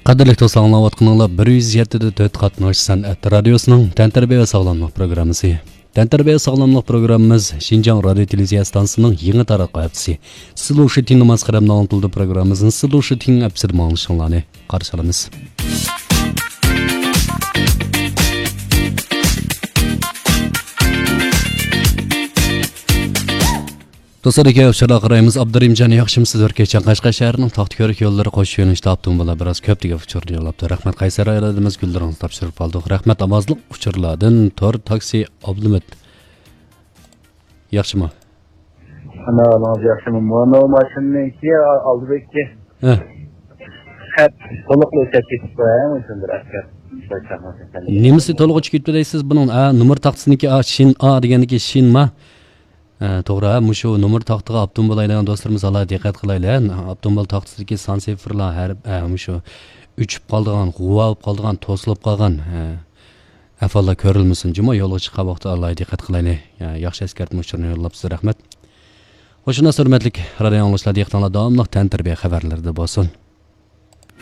Qadrli dostlarlar, 107.4 qatnaş San'at Radiosu'nun Tantarbiya ve Sağlamlık programısı. Tantarbiya ve Sağlamlık programımız Şinjan Radyo Televizyon Stansı'nın yeni taraqı hapsi. Sıluşu Tin namaz qaramına anlatıldı programımızın Sıluşu Tin hapsir mağlışınlarını qarşılamız. Dostlar, iki avşarlar qarayımız Abdurimcan yaxshimsiz o'rkecha Qashqar shahrining Taxtko'rik yo'llari qo'shish yo'nalishida avtomobillar biroz ko'pligiga uchur yo'llabdi. Rahmat Qaysar ayladimiz gullarni topshirib oldik. Rahmat avozliq uchurlardan Tor taksi Abdumat. Yaxshimi? Ana yaxshimi? Mana mashinaniki Aldibekki. Xat to'liq o'chib ketibdi, shundir askar. Nemisi to'liq o'chib ketdi deysiz? Buning nomer taxtisiniki Shin A degandiki Shinma. To'g'ri, mushu nomer taxtiga avtomobil aylangan do'stlarimiz alohida diqqat qilaylar. Avtomobil taxtisidagi son sifrlar har mushu uchib qolgan, g'uvab qolgan, to'silib qolgan ahvollar ko'rilmasin. Juma yo'lga chiqqan vaqtda alohida diqqat qilaylar. Yaxshi eskartmoqchilarni yo'llabsiz, rahmat. Xo'sh, hurmatli radio anglashlar, davomli tan tarbiya xabarlarida bo'lsin.